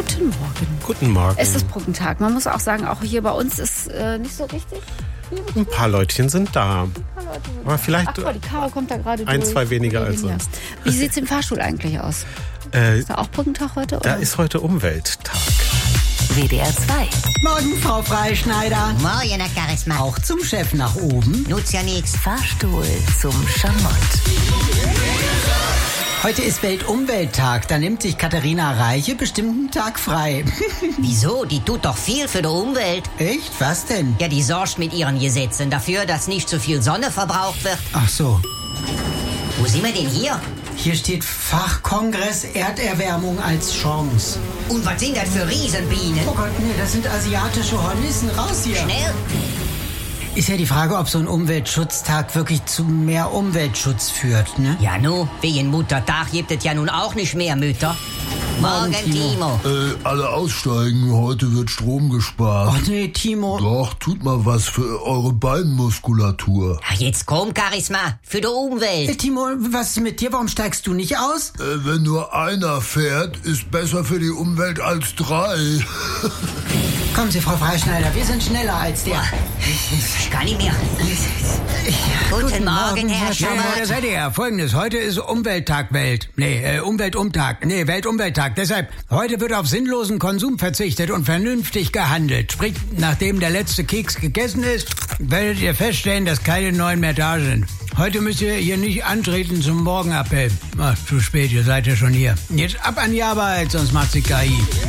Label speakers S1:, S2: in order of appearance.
S1: Guten Morgen.
S2: Guten Morgen.
S1: Es ist Brückentag. Man muss auch sagen, auch hier bei uns ist nicht so richtig.
S2: Ein paar Leutchen sind da. Aber vielleicht
S1: die Caro kommt da gerade
S2: ein,
S1: durch.
S2: zwei weniger als sonst.
S1: Wie sieht es im Fahrstuhl eigentlich aus? Ist da auch Brückentag heute? Oder?
S2: Da ist heute Umwelttag.
S3: WDR 2.
S4: Morgen, Frau Freischneider.
S5: Morgen, Herr Charisma.
S4: Auch zum Chef nach oben.
S5: Nutzt ja nichts.
S3: Fahrstuhl zum Schamott.
S4: Heute ist Weltumwelttag. Da nimmt sich Katharina Reiche bestimmt einen Tag frei.
S5: Wieso? Die tut doch viel für die Umwelt.
S4: Echt? Was denn?
S5: Ja, die sorgt mit ihren Gesetzen dafür, dass nicht zu viel Sonne verbraucht wird.
S4: Ach so.
S5: Wo sind wir denn hier?
S4: Hier steht Fachkongress Erderwärmung als Chance.
S5: Und was sind das für Riesenbienen?
S4: Oh Gott, nee, das sind asiatische Hornissen. Raus hier.
S5: Schnell!
S4: Ist ja die Frage, ob so ein Umweltschutztag wirklich zu mehr Umweltschutz führt, ne?
S5: Ja, nu, wegen Muttertag gibt es ja nun auch nicht mehr Mütter. Morgen, Timo.
S6: Alle aussteigen, heute wird Strom gespart.
S4: Ach nee, Timo.
S6: Doch, tut mal was für eure Beinmuskulatur.
S5: Ach, jetzt komm, Charisma, für die Umwelt.
S4: Timo, was ist mit dir? Warum steigst du nicht aus?
S6: Wenn nur einer fährt, ist besser für die Umwelt als 3.
S4: Kommen Sie, Frau Freischneider, wir sind schneller als der.
S5: Ich kann nicht mehr. Guten Morgen, Herr
S4: Ja,
S5: Schammer.
S4: da seid ihr ja. Folgendes, heute ist Umwelttag Umweltumtag. Nee, Weltumwelttag. Deshalb, heute wird auf sinnlosen Konsum verzichtet und vernünftig gehandelt. Sprich, nachdem der letzte Keks gegessen ist, werdet ihr feststellen, dass keine neuen mehr da sind. Heute müsst ihr hier nicht antreten zum Morgenappell. Ach, zu spät, ihr seid ja schon hier. Jetzt ab an die Arbeit, sonst macht sie KI.